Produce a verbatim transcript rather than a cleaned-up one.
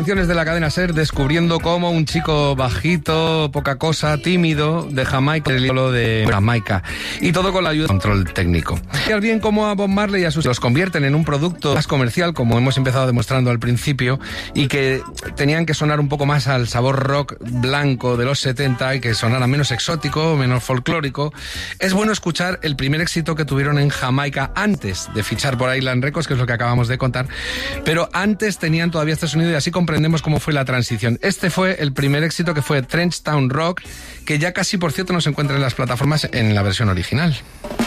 Canciones de la cadena SER, descubriendo cómo un chico bajito, poca cosa, tímido, de Jamaica, el ídolo de Jamaica. Y todo con la ayuda de control técnico. Y al bien como a Bob Marley y a sus los convierten en un producto más comercial, como hemos empezado demostrando al principio, y que tenían que sonar un poco más al sabor rock blanco de los setenta y que sonara menos exótico, menos folclórico. Es bueno escuchar el primer éxito que tuvieron en Jamaica antes de fichar por Island Records, que es lo que acabamos de contar, pero antes tenían todavía este sonido y así comprendemos cómo fue la transición. Este fue el primer éxito, que fue Trench Town Rock, que ya casi, por cierto, no se encuentra en las plataformas en la versión original.